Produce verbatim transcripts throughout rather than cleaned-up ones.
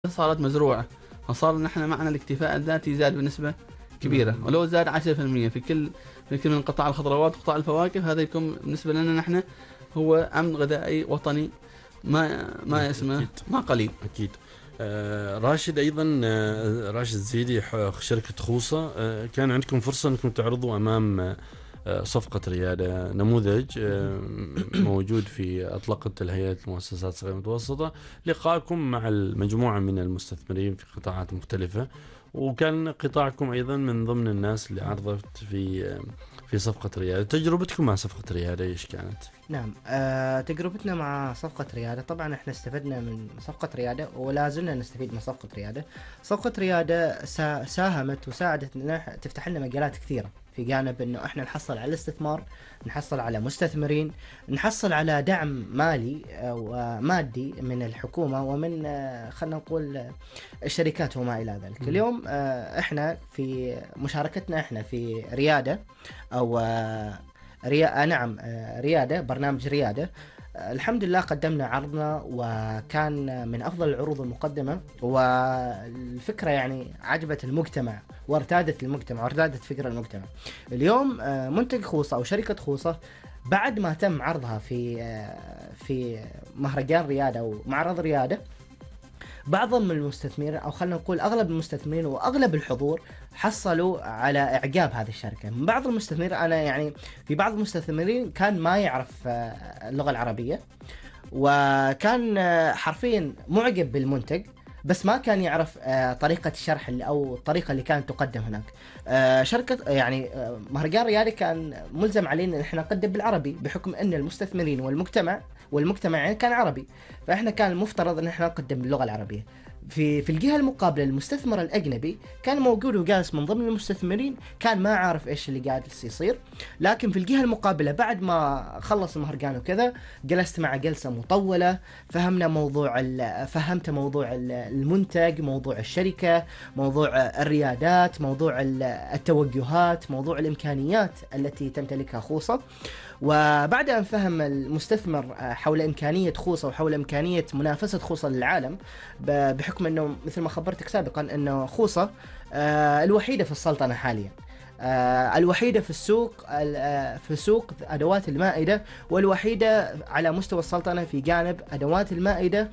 صارت مزروعة، فصار نحن معنا الاكتفاء الذاتي زاد بنسبة كبيرة، ولو زاد عشرة بالمئة في كل في كل من قطاع الخضروات وقطاع الفواكه، هذا يكون بالنسبة لنا نحن هو أمن غذائي وطني ما ما اسمه ما قليل. أكيد. آه راشد أيضا، آه راشد زيدي شركة خوصة، آه كان عندكم فرصة أنكم تعرضوا أمام آه صفقة ريادة نموذج آه موجود في أطلقت الهيئة المؤسسات الصغيرة والمتوسطة لقاءكم مع المجموعة من المستثمرين في قطاعات مختلفة، وكان قطاعكم أيضا من ضمن الناس اللي عرضت في آه في صفقة ريادة. تجربتكم مع صفقة ريادة إيش كانت؟ نعم، أه تجربتنا مع صفقة ريادة، طبعا احنا استفدنا من صفقة ريادة ولا زلنا نستفيد من صفقة ريادة. صفقة ريادة سا ساهمت وساعدت ان تفتح لنا مجالات كثيرة في جانب انه احنا نحصل على الاستثمار، نحصل على مستثمرين، نحصل على دعم مالي ومادي من الحكومة ومن خلنا نقول الشركات وما الى ذلك. اليوم احنا في مشاركتنا احنا في ريادة او ريا... نعم ريادة، برنامج ريادة، الحمد لله قدمنا عرضنا وكان من أفضل العروض المقدمة، والفكرة يعني عجبت المجتمع وارتادت المجتمع وارتادت فكرة المجتمع. اليوم منتج خوصة أو شركة خوصة بعد ما تم عرضها في في مهرجان ريادة أو معرض ريادة، بعض من المستثمرين أو خلنا نقول أغلب المستثمرين وأغلب الحضور حصلوا على إعجاب هذه الشركة. من بعض المستثمرين أنا يعني في بعض المستثمرين كان ما يعرف اللغة العربية، وكان حرفيا معجب بالمنتج بس ما كان يعرف طريقة الشرح اللي أو الطريقة اللي كانت تقدم هناك. شركة يعني مهرجان ريادي كان ملزم علينا إن إحنا نقدم بالعربي بحكم أن المستثمرين والمجتمع والمجتمع يعني كان عربي، فإحنا كان المفترض إن إحنا نقدم باللغة العربية. في في الجهة المقابلة المستثمر الأجنبي كان موجود وجالس من ضمن المستثمرين، كان ما عارف إيش اللي قاعد يصير، لكن في الجهة المقابلة بعد ما خلص المهرجان وكذا جلست مع جلسة مطولة، فهمنا موضوع فهمت موضوع المنتج، موضوع الشركة، موضوع الريادات، موضوع التوجهات، موضوع الإمكانيات التي تمتلكها خوصة. وبعد أن فهم المستثمر حول إمكانية خوصة وحول إمكانية منافسة خوصة للعالم، بحكم أنه مثل ما خبرتك سابقا أنه خوصة الوحيدة في السلطنة حاليا، الوحيدة في السوق في سوق أدوات المائدة، والوحيدة على مستوى السلطنة في جانب أدوات المائدة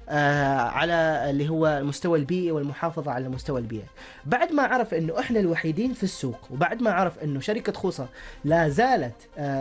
على اللي هو المستوى البيئي والمحافظة على المستوى البيئي. بعد ما عرف أنه إحنا الوحيدين في السوق، وبعد ما عرف أنه شركة خوصة لا زالت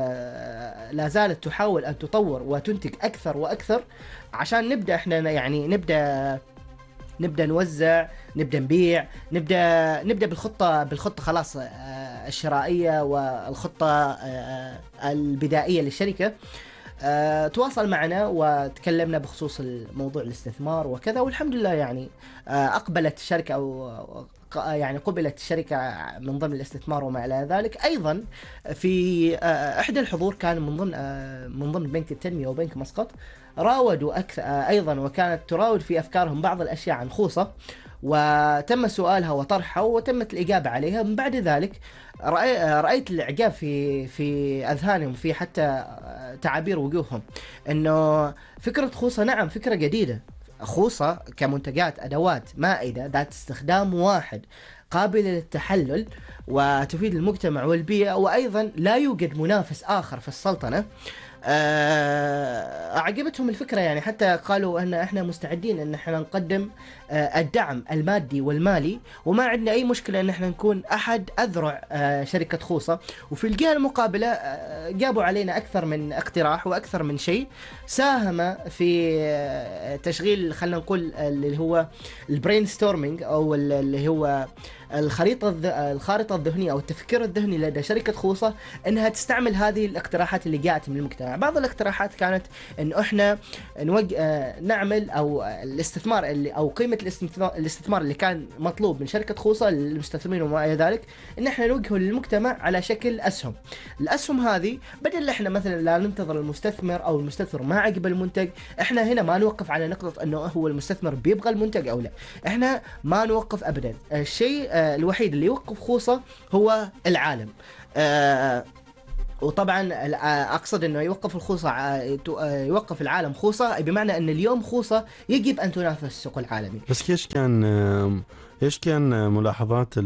لا زالت تحاول أن تطور وتنتج أكثر وأكثر عشان نبدأ إحنا يعني نبدأ نبدأ نوزع، نبدأ نبيع، نبدأ نبدأ بالخطة بالخطة خلاص الشرائية والخطة البدائية للشركة. تواصل معنا وتكلمنا بخصوص الموضوع الاستثمار وكذا، والحمد لله يعني أقبلت الشركة أو يعني قبلت الشركة من ضمن الاستثمار وما إلى ذلك. أيضا في إحدى الحضور كان من ضمن من ضمن بنك التنمية وبنك مسقط، راودوا أكثر أيضا وكانت تراود في أفكارهم بعض الأشياء عن خوصة، وتم سؤالها وطرحها وتمت الإجابة عليها. من بعد ذلك رأيت الإعجاب في في أذهانهم، في حتى تعابير وجوههم، إنه فكرة خوصة نعم فكرة جديدة. خوصة كمنتجات أدوات مائدة ذات استخدام واحد قابلة للتحلل وتفيد المجتمع والبيئة، وأيضا لا يوجد منافس آخر في السلطنة. أعجبتهم الفكرة، يعني حتى قالوا أن إحنا مستعدين أن إحنا نقدم الدعم المادي والمالي، وما عندنا أي مشكلة أن إحنا نكون أحد أذرع شركة خوصة. وفي الجهة المقابلة جابوا علينا أكثر من اقتراح وأكثر من شيء ساهم في تشغيل خلنا نقول اللي هو البرين ستورمينج أو اللي هو الخريطة الخارطة الذهنية أو التفكير الذهني لدى شركة خوصة، أنها تستعمل هذه الاقتراحات اللي جاءت من المجتمع. بعض الاقتراحات كانت إنه إحنا نوج... نعمل أو الاستثمار اللي أو قيمة الاستثمار اللي كان مطلوب من شركة خوصة للمستثمرين وما إلى ذلك، إن إحنا نوجهه للمجتمع على شكل أسهم. الأسهم هذه بدل إحنا مثلا لا ننتظر المستثمر أو المستثمر ما عجب المنتج، إحنا هنا ما نوقف على نقطة إنه هو المستثمر بيبغى المنتج أو لا، إحنا ما نوقف أبدا. الشيء الوحيد اللي يوقف خوصة هو العالم. وطبعا اقصد انه يوقف الخوصه يوقف العالم خوصه، بمعنى ان اليوم خوصه يجب ان تنافس السوق العالمي. بس ايش كان ايش كان ملاحظات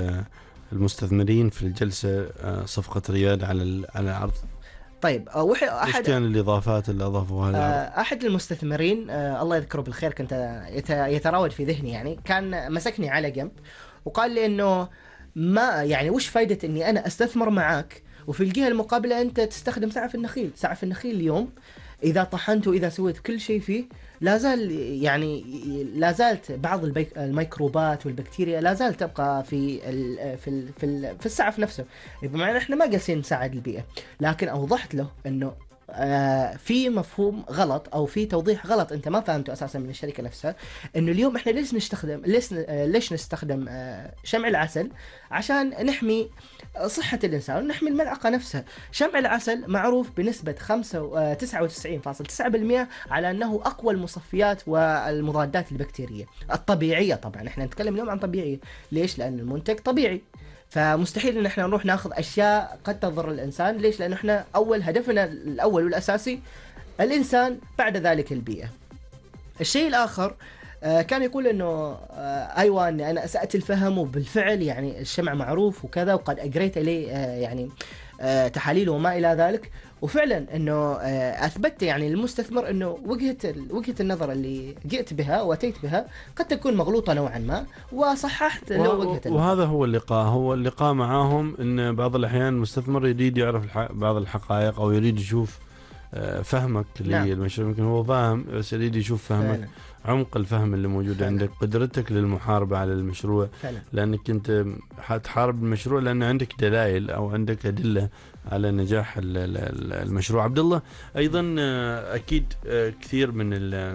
المستثمرين في الجلسه صفقه رياد على على العرض؟ طيب احد ايش كان الاضافات اللي اضافوها للعرض؟ احد المستثمرين الله يذكره بالخير كنت يتراود في ذهني، يعني كان مسكني على جنب وقال لي انه ما يعني وش فايده اني انا استثمر معاك وفي الجهه المقابله انت تستخدم سعف النخيل. سعف النخيل اليوم اذا طحنت واذا سويت كل شيء فيه لا زال يعني لا زالت بعض الميكروبات والبكتيريا لا زال تبقى في ال في ال في, ال في السعف نفسه. بمعنى احنا ما قاسين نساعد البيئه، لكن اوضحت له انه آه في مفهوم غلط او في توضيح غلط انت ما فهمته اساسا من الشركه نفسها، انه اليوم احنا ليش نستخدم ليش آه ليش نستخدم آه شمع العسل عشان نحمي صحه الانسان ونحمي الملعقه نفسها. شمع العسل معروف بنسبه تسعة وتسعين فاصلة تسعة بالمئة على انه اقوى المصفيات والمضادات البكتيريه الطبيعيه. طبعا احنا نتكلم اليوم عن طبيعيه، ليش؟ لان المنتج طبيعي، فمستحيل ان احنا نروح ناخذ اشياء قد تضر الانسان. ليش؟ لانه احنا اول هدفنا الاول والاساسي الانسان، بعد ذلك البيئه. الشيء الاخر آه كان يقول انه آه ايوه اني انا اسأت الفهم، وبالفعل يعني الشمع معروف وكذا وقد اجريت اليه آه يعني آه تحاليل وما الى ذلك. وفعلا انه آه اثبت يعني للمستثمر انه وجهه وجهه النظر اللي جئت بها واتيت بها قد تكون مغلوطه نوعا ما، وصححت له وجهه النظر. وهذا هو اللقاء هو اللقاء معاهم، ان بعض الاحيان المستثمر يريد يعرف بعض الحقائق او يريد يشوف فهمك نعم. للمشروع. يمكن هو فاهم بس يريد يشوف فهمك فعلا. عمق الفهم اللي موجود فعلا. عندك قدرتك للمحاربة على المشروع فعلا. لأنك أنت حتحارب المشروع لأن عندك دلائل أو عندك أدلة على نجاح المشروع. عبد الله أيضا أكيد كثير من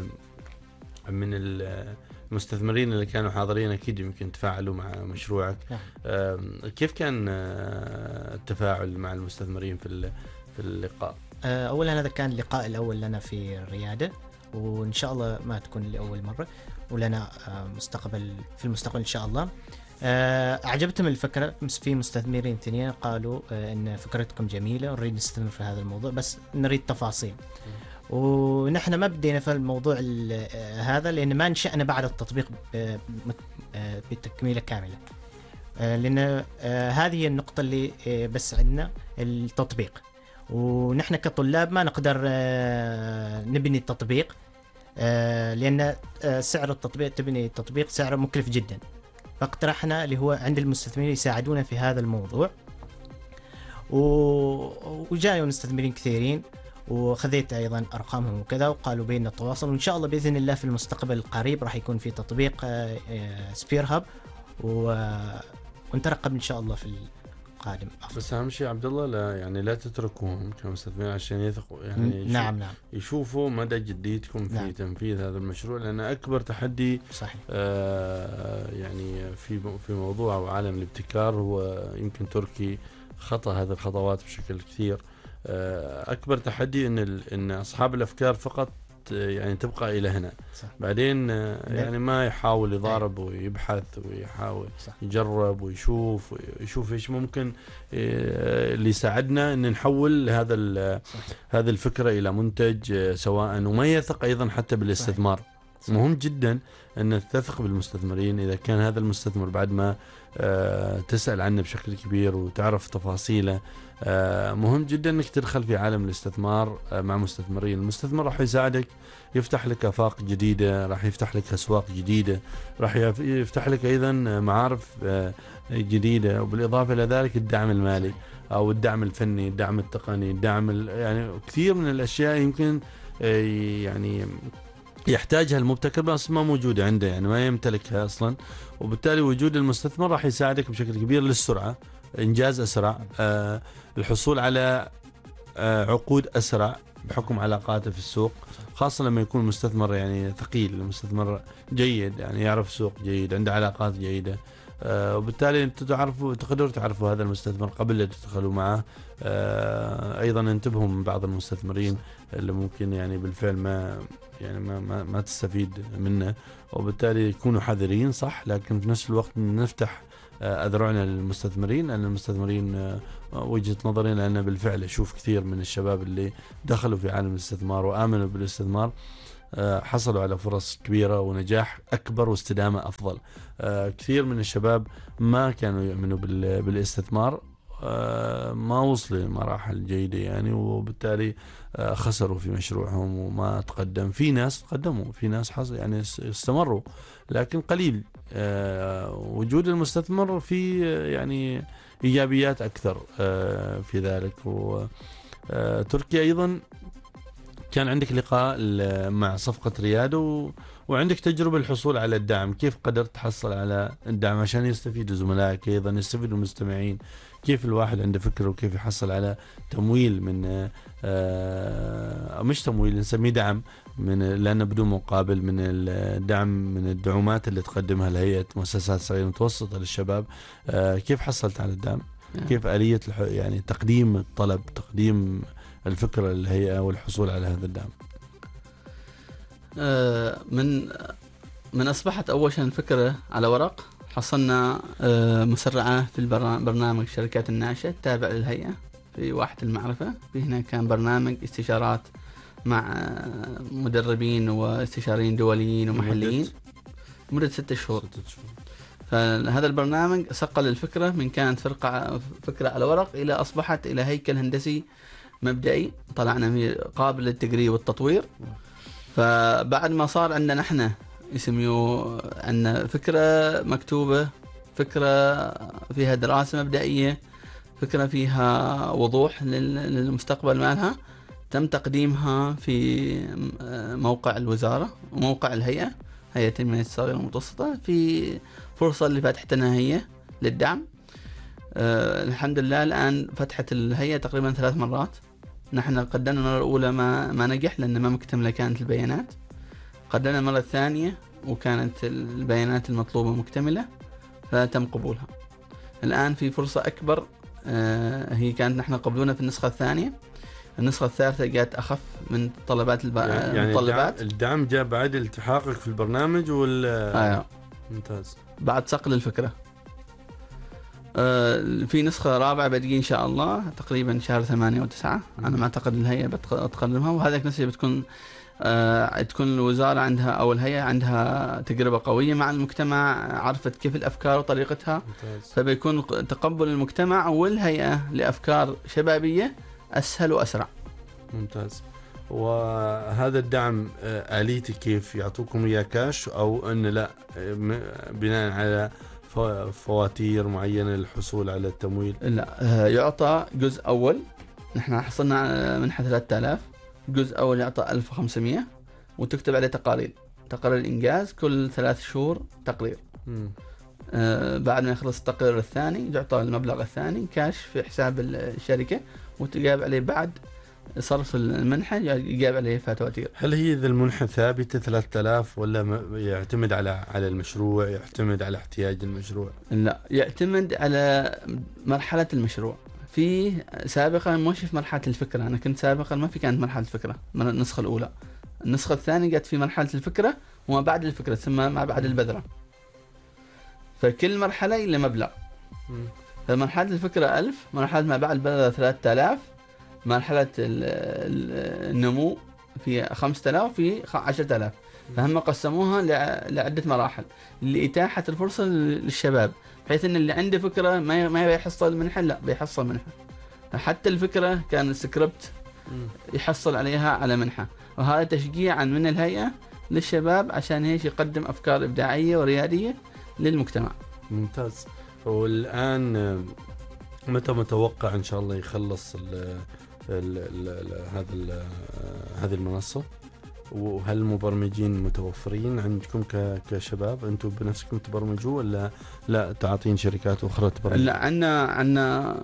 من المستثمرين اللي كانوا حاضرين أكيد يمكن تفاعلوا مع مشروعك. نعم. كيف كان التفاعل مع المستثمرين في في اللقاء؟ أولا هذا كان اللقاء الأول لنا في الريادة، وإن شاء الله ما تكون لأول مرة، ولنا مستقبل في المستقبل إن شاء الله. أعجبتهم الفكرة. في مستثمرين ثانيين قالوا إن فكرتكم جميلة ونريد نستثمر في هذا الموضوع بس نريد تفاصيل. ونحن ما بدينا في الموضوع هذا لأن ما نشأنا بعد التطبيق بتكميلة كاملة، لأن هذه النقطة اللي بس عندنا التطبيق، ونحن كطلاب ما نقدر نبني التطبيق لأن سعر التطبيق تبني التطبيق سعره مكلف جدا. فاقترحنا اللي هو عند المستثمرين يساعدونا في هذا الموضوع، وجاءوا مستثمرين كثيرين وخذيت أيضا أرقامهم وكذا، وقالوا بيننا التواصل، وإن شاء الله بإذن الله في المستقبل القريب راح يكون في تطبيق سبير هاب، ونترقب إن شاء الله في قادم. بس أهم شيء عبد الله لا يعني لا تتركوهم كمستثمرين عشان يثقوا يعني نعم نعم يشوفوا مدى جديتكم في نعم. تنفيذ هذا المشروع، لأن أكبر تحدي صحيح. آه يعني في في موضوع أو عالم الابتكار هو يمكن تركي خطأ هذه الخطوات بشكل كثير. آه أكبر تحدي إن إن أصحاب الأفكار فقط يعني تبقى إلى هنا صح. بعدين يعني ما يحاول يضارب ويبحث ويحاول صح. يجرب ويشوف ويشوف إيش ممكن اللي يساعدنا إن نحول هذا هذه الفكرة إلى منتج سواء، وما يثق أيضا حتى بالاستثمار صح. مهم جدا أن تثق بالمستثمرين. إذا كان هذا المستثمر بعد ما تسأل عنه بشكل كبير وتعرف تفاصيله، مهم جدا انك تدخل في عالم الاستثمار مع مستثمرين. المستثمر راح يساعدك يفتح لك آفاق جديدة، راح يفتح لك أسواق جديدة، راح يفتح لك أيضا معارف جديدة، وبالإضافة إلى ذلك الدعم المالي أو الدعم الفني، الدعم التقني، الدعم يعني كثير من الأشياء يمكن يعني يحتاجها المبتكر بس ما موجودة عنده، يعني ما يمتلكها أصلا. وبالتالي وجود المستثمر راح يساعدك بشكل كبير للسرعة، إنجاز أسرع، آه الحصول على آه عقود أسرع بحكم علاقاته في السوق، خاصة لما يكون مستثمر يعني ثقيل، المستثمر جيد يعني يعرف السوق جيد، عنده علاقات جيدة. آه وبالتالي انتم تعرفوا تقدروا تعرفوا هذا المستثمر قبل لا تدخلوا معه. آه ايضا انتبهوا من بعض المستثمرين اللي ممكن يعني بالفعل ما يعني ما ما, ما تستفيد منه، وبالتالي يكونوا حذرين صح، لكن في نفس الوقت نفتح أذرعنا للمستثمرين، لأن المستثمرين وجهة نظري لأن بالفعل أشوف كثير من الشباب اللي دخلوا في عالم الاستثمار وآمنوا بالاستثمار حصلوا على فرص كبيرة ونجاح أكبر واستدامة أفضل. كثير من الشباب ما كانوا يؤمنوا بالاستثمار ما وصلوا لمراحل جيدة يعني، وبالتالي خسروا في مشروعهم وما تقدم. في ناس تقدموا، في ناس حصل يعني استمروا، لكن قليل. وجود المستثمر في يعني إيجابيات أكثر في ذلك. وتركيا أيضا كان عندك لقاء مع صفقة رياد و... وعندك تجربة الحصول على الدعم. كيف قدرت تحصل على الدعم عشان يستفيدوا زملائك أيضا، يستفيدوا المستمعين؟ كيف الواحد عنده فكرة وكيف يحصل على تمويل من آه مش تمويل نسميه دعم من، لأنه بدون مقابل، من الدعم من الدعومات اللي تقدمها الهيئة مؤسسات صغيرة ومتوسطة للشباب. آه كيف حصلت على الدعم؟ كيف آلية يعني تقديم الطلب، تقديم الفكرة للهيئة والحصول على هذا الدعم؟ آه من من أصبحت أول شيء الفكرة على ورق، حصلنا مسرعة في البرنامج الشركات الناشئة التابع للهيئة في واحة المعرفة. في هنا كان برنامج استشارات مع مدربين واستشاريين دوليين ومحليين مدة ستة شهور. فهذا البرنامج صقل الفكرة من كانت فرقة فكرة على ورق إلى أصبحت إلى هيكل هندسي مبدئي طلعنا فيه قابل للتقريب والتطوير. فبعد ما صار عندنا نحن يسميوه أن فكرة مكتوبة، فكرة فيها دراسة مبدئية، فكرة فيها وضوح للمستقبل مالها، تم تقديمها في موقع الوزارة وموقع الهيئة، هيئة التنمية الصغيرة والمتوسطة، في فرصة اللي فتحتنا هي للدعم. أه الحمد لله الآن فتحت الهيئة تقريبا ثلاث مرات. نحن قدمنا المرة الأولى ما, ما نجح لأن ما مكتملة كانت البيانات. قدمنا المرة الثانية وكانت البيانات المطلوبة مكتملة فتم قبولها. الآن في فرصة أكبر، آه هي كانت نحن قبلونا في النسخة الثانية، النسخة الثالثة جاءت أخف من طلبات الب... يعني المتطلبات. الدعم جاء بعد التحاقك في البرنامج وال آه. ممتاز. بعد صقل الفكرة. آه في نسخة رابعة بتجي إن شاء الله تقريبا شهر ثمانية وتسعة. أنا ما أعتقد الهيئة بتقدمها، وهذا نسخة بتكون آه تكون الوزارة عندها أو الهيئة عندها تجربة قوية مع المجتمع، عرفت كيف الأفكار وطريقتها. ممتاز. فبيكون تقبل المجتمع والهيئة لأفكار شبابية أسهل وأسرع. ممتاز. وهذا الدعم آليته كيف؟ يعطوكم إياه كاش أو أن لا بناء على فواتير معينة للحصول على التمويل؟ لا، يعطى جزء أول. نحن حصلنا على منحة ثلاثة آلاف، جزء أول يعطى ألف وخمسمية وتكتب عليه تقارير تقارير الإنجاز كل ثلاث شهور تقرير. آه بعد ما يخلص التقرير الثاني يعطى المبلغ الثاني كاش في حساب الشركة، وتجاب عليه بعد صرف المنحة يجاب عليه فواتير. هل هي ذا المنحة ثابتة ثلاثة آلاف ولا يعتمد على على المشروع، يعتمد على احتياج المشروع؟ لا، يعتمد على مرحلة المشروع. في سابقا مش في مرحلة الفكرة، أنا كنت سابقا ما في كانت مرحلة الفكرة من النسخة الأولى. النسخة الثانية جت في مرحلة الفكرة وما بعد الفكرة تسمى ما بعد البذرة. فكل مرحلة إلى مبلغ. فمرحلة الفكرة ألف، مرحلة ما بعد البذرة ثلاثة آلاف، مرحلة النمو في خمسة آلاف في عشرة آلاف. فهم قسموها لعدة مراحل لإتاحة الفرصة للشباب، بحيث ان اللي عنده فكره ما ما يحصل منحه، لا بيحصل منحه. حتى الفكره كان السكريبت يحصل عليها على منحه، وهذا تشجيعا من الهيئه للشباب عشان هيك يقدم افكار ابداعيه ورياديه للمجتمع. ممتاز. والان متى متوقع ان شاء الله يخلص ال ال ال هذا هذه المنصه؟ وهل المبرمجين متوفرين عندكم كشباب؟ انتم بنفسكم تبرمجوا ولا لا تعاطين شركات اخرى تبرمج؟ لا، عندنا عندنا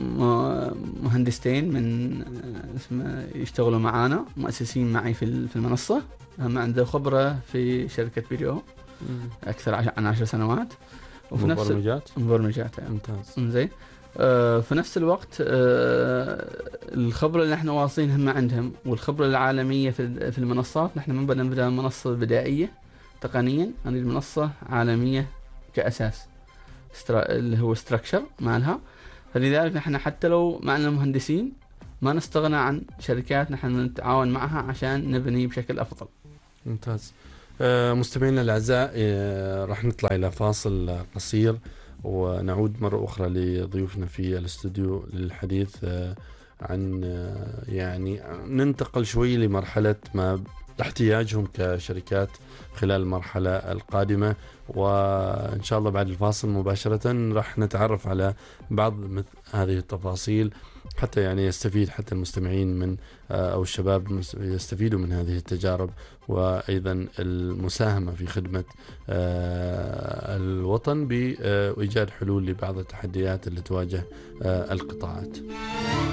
مهندسين من اسمه يشتغلوا معانا، مؤسسين معي في في المنصه، هم عنده خبره في شركه فيديو اكثر عن عشر سنوات، وفي نفس مبرمجات مبرمجات يعني. ممتاز. زين. آه في نفس الوقت آه الخبرة اللي نحن واصلين هم عندهم، والخبرة العالمية في في المنصات. نحن من بدنا نبدأ منصة بدائية تقنيا، نريد منصة عالمية كأساس. اللي هو ستراكشر مالها. فلذلك نحن حتى لو معنا مهندسين ما نستغنى عن شركات نحن نتعاون معها عشان نبني بشكل أفضل. ممتاز. آه مستمعينا الأعزاء، آه راح نطلع إلى فاصل قصير ونعود مرة أخرى لضيوفنا في الاستوديو للحديث آه عن آه يعني ننتقل شوي لمرحلة ما احتياجهم كشركات خلال المرحلة القادمة، وإن شاء الله بعد الفاصل مباشرة راح نتعرف على بعض هذه التفاصيل حتى يعني يستفيد حتى المستمعين من أو الشباب يستفيدوا من هذه التجارب، وأيضا المساهمة في خدمة الوطن بإيجاد حلول لبعض التحديات اللي تواجه القطاعات.